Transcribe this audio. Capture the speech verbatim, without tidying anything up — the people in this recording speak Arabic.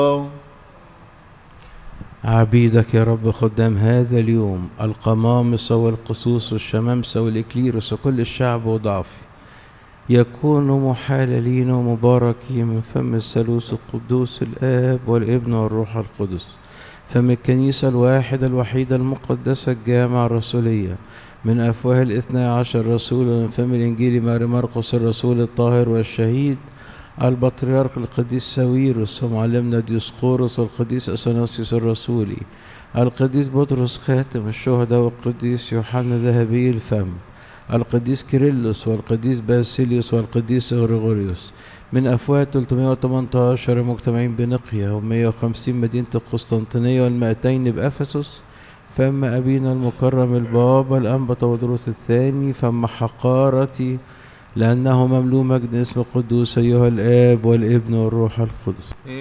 عبيدك يا رب خدام هذا اليوم، القمامسة والقصوص والشمامسة والإكليروس وكل الشعب وضعفي، يكونوا محاللين ومباركين من فم الثالوث القدوس الآب والابن والروح القدس، فم الكنيسة الواحدة الوحيدة المقدسة الجامعة الرسولية، من أفواه الاثنى عشر رسولا، من فم الإنجيل ماري مرقس الرسول الطاهر والشهيد البطريرك القديس ساويرس ومعلمنا ديوسقورس والقديس أثناسيوس الرسولي، القديس بطرس خاتم الشهداء والقديس يوحنا ذهبي الفم، القديس كيرلس والقديس باسيليوس والقديس غريغوريوس، من أفواه ثلاثمائة وثمانية عشر المجتمعين بنقيا ومائة وخمسين مدينة القسطنطينية والمائتين بأفسس، فم أبينا المكرم البابا الأنبا تودروس الثاني، فم حقارتي لأنه مملوء مجد اسم القدوس أيها الآب والابن والروح القدس.